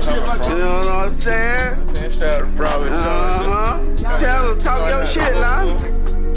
You know what I'm saying? Shout out to Broward